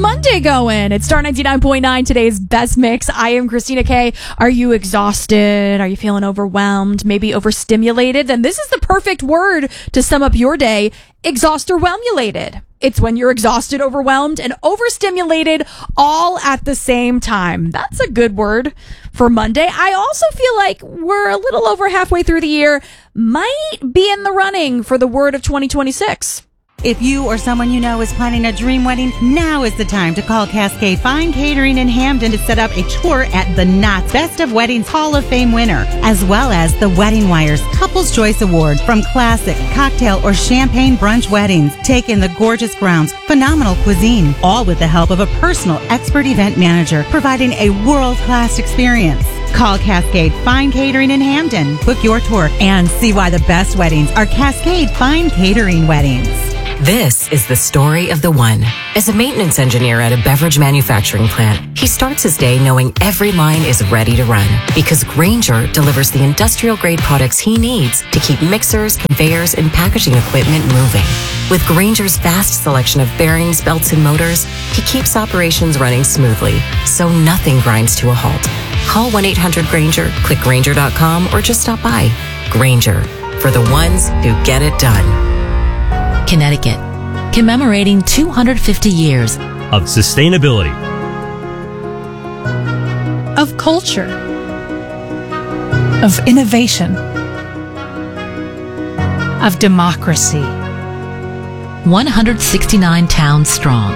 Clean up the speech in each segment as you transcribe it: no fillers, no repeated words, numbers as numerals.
Monday going? It's Star 99.9, today's best mix. I am Christina K. Are you exhausted? Are you feeling overwhelmed? Maybe overstimulated? Then this is the perfect word to sum up your day. Exhausted-whelmulated. It's when you're exhausted, overwhelmed, and overstimulated all at the same time. That's a good word for Monday. I also feel like we're a little over halfway through the year. Might be in the running for the word of 2026. If you or someone you know is planning a dream wedding, now is the time to call Cascade Fine Catering in Hamden to set up a tour at the Knott's Best of Weddings Hall of Fame winner, as well as the Wedding Wire's Couples Choice Award from classic, cocktail, or champagne brunch weddings. Take in the gorgeous grounds, phenomenal cuisine, all with the help of a personal expert event manager, providing a world-class experience. Call Cascade Fine Catering in Hamden. Book your tour and see why the best weddings are Cascade Fine Catering weddings. This is the story of the one. As a maintenance engineer at a beverage manufacturing plant, he starts his day knowing every line is ready to run because Grainger delivers the industrial-grade products he needs to keep mixers, conveyors, and packaging equipment moving. With Grainger's vast selection of bearings, belts, and motors, he keeps operations running smoothly, so nothing grinds to a halt. Call 1-800-GRAINGER, click Grainger.com, or just stop by. Grainger, for the ones who get it done. Connecticut, commemorating 250 years of sustainability, of culture, of innovation, of democracy. 169 towns strong.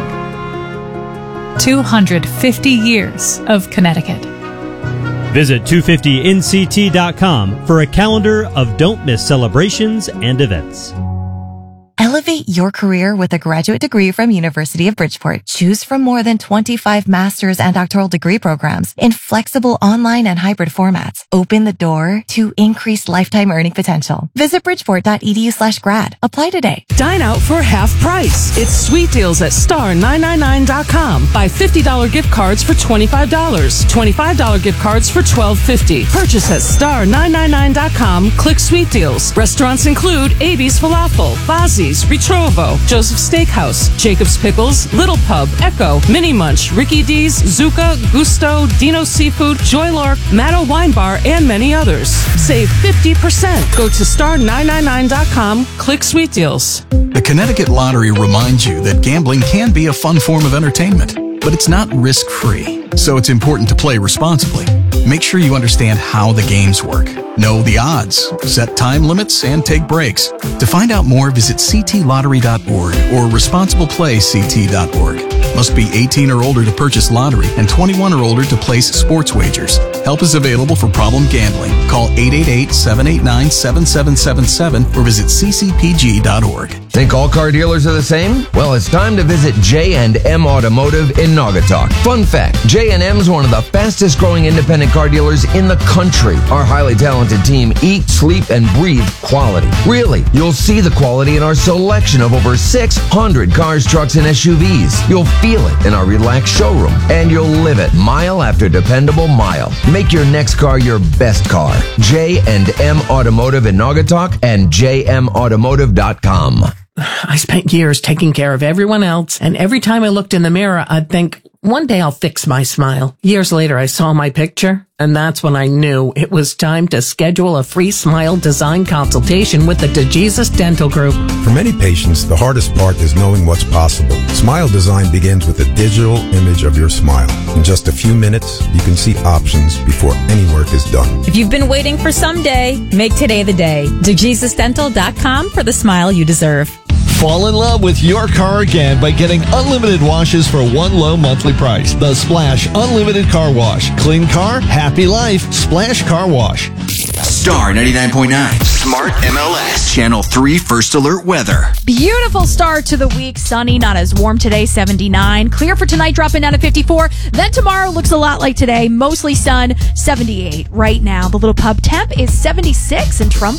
250 years of Connecticut. Visit 250nct.com for a calendar of don't miss celebrations and events. Elevate your career with a graduate degree from University of Bridgeport. Choose from more than 25 master's and doctoral degree programs in flexible online and hybrid formats. Open the door to increased lifetime earning potential. Visit bridgeport.edu/grad. Apply today. Dine out for half price. It's sweet deals at star999.com. Buy $50 gift cards for $25. $25 gift cards for $12.50. Purchase at star999.com. Click sweet deals. Restaurants include AB's Falafel, Bazzi's, Ritrovo, Joseph's Steakhouse, Jacob's Pickles, Little Pub, Echo, Mini Munch, Ricky D's, Zuka, Gusto, Dino Seafood, Joy Lark, Maddo Wine Bar, and many others. Save 50%. Go to star999.com, click Sweet Deals. The Connecticut Lottery reminds you that gambling can be a fun form of entertainment, but it's not risk-free, so it's important to play responsibly. Make sure you understand how the games work. Know the odds, set time limits, and take breaks. To find out more, visit ctlottery.org or responsibleplayct.org. Must be 18 or older to purchase lottery and 21 or older to place sports wagers. Help is available for problem gambling. Call 888-789-7777 or visit ccpg.org. Think all car dealers are the same? Well, it's time to visit J&M Automotive in Naugatuck. Fun fact, J&M is one of the fastest growing independent car dealers in the country. Our highly talented team eat, sleep, and breathe quality. Really, you'll see the quality in our selection of over 600 cars, trucks, and SUVs. You'll feel it in our relaxed showroom, and you'll live it mile after dependable mile. Make your next car your best car. J&M Automotive in Naugatuck and jmautomotive.com. I spent years taking care of everyone else, and every time I looked in the mirror, I'd think, one day I'll fix my smile. Years later, I saw my picture, and that's when I knew it was time to schedule a free smile design consultation with the DeJesus Dental Group. For many patients, the hardest part is knowing what's possible. Smile design begins with a digital image of your smile. In just a few minutes, you can see options before any work is done. If you've been waiting for someday, make today the day. DeJesusDental.com for the smile you deserve. Fall in love with your car again by getting unlimited washes for one low monthly price. The Splash Unlimited Car Wash. Clean car, happy life. Splash Car Wash. Star 99.9. Smart MLS. Channel 3 First Alert Weather. Beautiful start to the week. Sunny, not as warm today, 79. Clear for tonight, dropping down to 54. Then tomorrow looks a lot like today. Mostly sun, 78 right now. The Little Pub temp is 76 and Trump